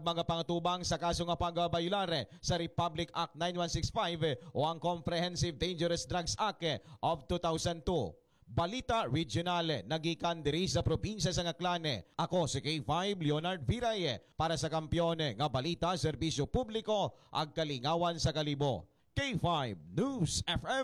Mga pangtubang sa kaso nga pagbayular sa Republic Act 9165 o ang Comprehensive Dangerous Drugs Act of 2002. Balita Regional, nagikan diri sa probinsya sa Ngaklan. Ako si K5 Leonard Viray para sa kampiyon nga balita serbisyo publiko ag kalingawan sa kalibo. K5 News FM.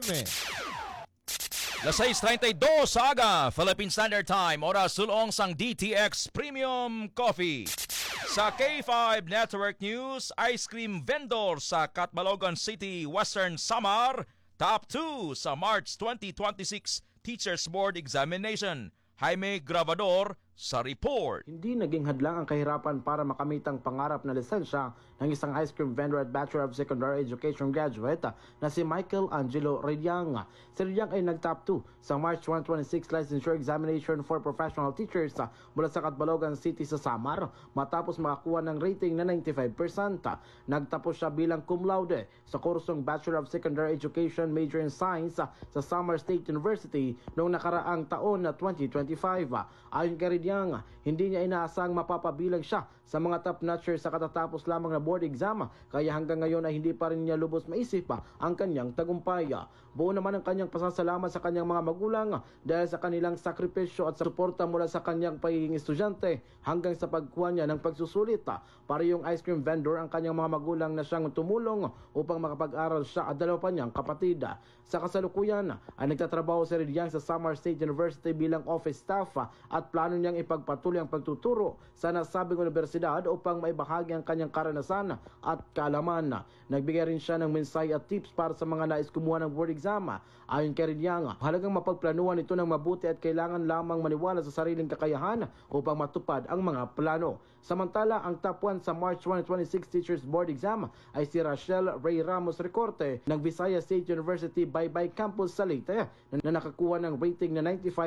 Las 6:32 sa aga, Philippine Standard Time, oras sulong sang DTX Premium Coffee. Sa K5 Network News, ice cream vendor sa Catbalogan City, Western Samar, top 2 sa March 2026 Teachers Board Examination. Jaime Grabador sa report. Hindi naging hadlang ang kahirapan para makamit ang pangarap na lisensya ng isang ice cream vendor at Bachelor of Secondary Education graduate na si Michael Angelo Rediang. Si Rediang ay nag-top 2 sa March 2026 Licensure Examination for Professional Teachers mula sa Catbalogan City sa Samar matapos makakuha ng rating na 95%. Nagtapos siya bilang cum laude sa kursong Bachelor of Secondary Education Major in Science sa Samar State University noong nakaraang taon na 2025. Ayon kay Rediang, hindi niya inaasang mapapabilang siya sa mga top-notchers sa katatapos lamang na board exam, kaya hanggang ngayon ay hindi pa rin niya lubos maisip ang kanyang tagumpay. Buo naman ang kanyang pasasalamat sa kanyang mga magulang dahil sa kanilang sakripisyo at suporta mula sa kanyang pagiging estudyante hanggang sa pagkuha niya ng pagsusulit. Para yung ice cream vendor ang kanyang mga magulang na siyang tumulong upang makapag-aral siya at dalawa pa niyang kapatid. Sa kasalukuyan ay nagtatrabaho si Rediang sa Samar State University bilang office staff at plano niyang ipagpatuloy ang pagtuturo sa nasabing universidad upang maibahagi ang kanyang karanasan at kaalaman. Nagbigay rin siya ng mensahe at tips para sa mga nais kumuha ng board exam. Ayon kay Rediang, halagang mapagplanuhan ito ng mabuti at kailangan lamang maniwala sa sariling kakayahan upang matupad ang mga plano. Samantala, ang top 1 sa March 2026 Teachers Board Exam ay si Rachel Ray Ramos Recorte ng Visayas State University Baybay Campus sa Leyte na nakakuha ng rating na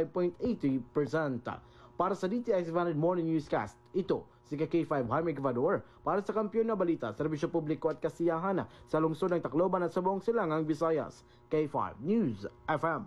95.80%. Para sa DTX Vanid Morning Newscast, ito si K5 Jaime Gavador para sa kampiyon na balita, serbisyo publiko at kasiyahan sa lungsod ng Tacloban at sa buong silangang Visayas. K5 News FM.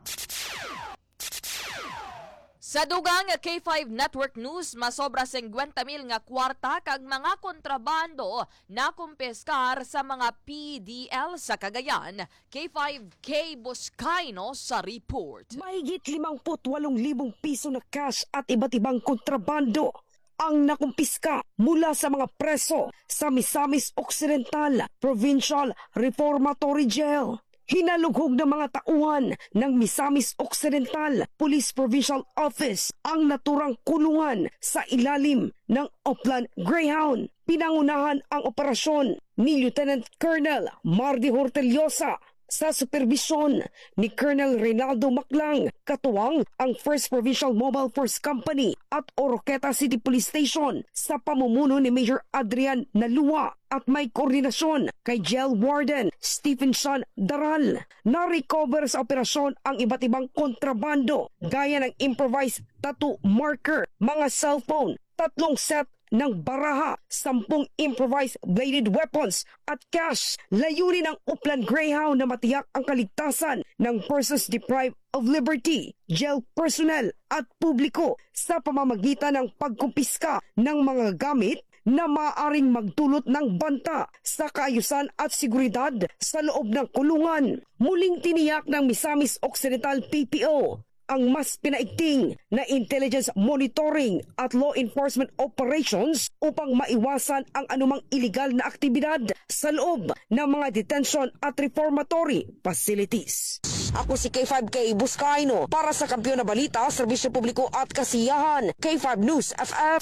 Sa dugang K5 Network News, masobra 50,000 nga kwarta kag mga kontrabando na kumpeskar sa mga PDL sa Cagayan. K5K Buscaino sa report. Mahigit 58,000 piso na cash at iba't ibang kontrabando ang nakumpiska mula sa mga preso sa Misamis Occidental Provincial Reformatory Jail. Hinalughog ng mga tauhan ng Misamis Occidental Police Provincial Office ang naturang kulungan sa ilalim ng Upland Greyhound. Pinangunahan ang operasyon ni Lieutenant Colonel Mardy Horteliosa sa supervisyon ni Colonel Reynaldo Maclang, katuwang ang 1st Provincial Mobile Force Company at Oroqueta City Police Station sa pamumuno ni Major Adrian Nalua at may koordinasyon kay Jail Warden Stephen Sean Daral. Na-recover sa operasyon ang iba't ibang kontrabando gaya ng improvised tattoo marker, mga cellphone, 3 set ng baraha, 10 improvised bladed weapons at cash. Layunin ng Upland Greyhound na matiyak ang kaligtasan ng persons deprived of liberty, jail personnel at publiko sa pamamagitan ng pagkumpiska ng mga gamit na maaaring magdulot ng banta sa kaayusan at seguridad sa loob ng kulungan. Muling tiniyak ng Misamis Occidental PPO ang mas pinaigting na intelligence monitoring at law enforcement operations upang maiwasan ang anumang iligal na aktibidad sa loob ng mga detention at reformatory facilities. Ako si K5K Buscaino para sa kampiyon na balita, serbisyo publiko at kasiyahan. K5 News FM.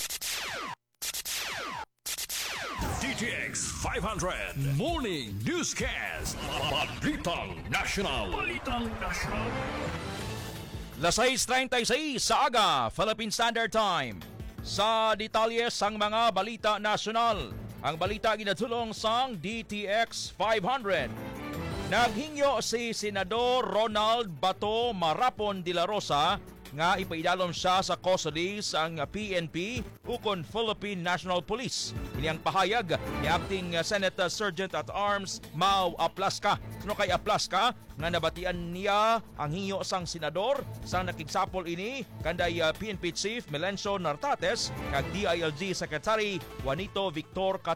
DTX 500 Morning Newscast. Balitang National. Las 6:36 sa aga, Philippine Standard Time. Sa detalye sang mga balita nasyonal, ang balita ginatulong sang DTX 500. Naghingyo si Senador Ronald Bato Marapon de la Rosa nga ipaidalom siya sa custody sang PNP ukon Philippine National Police. Ini ang pahayag ni Acting Senate Sergeant at Arms Mau Aplaska. No kay Aplaska nga nabatian niya ang hinyo sang senador sang nakigsapol ini kanday PNP Chief Melencio Nartates kag DILG Secretary Juanito Victor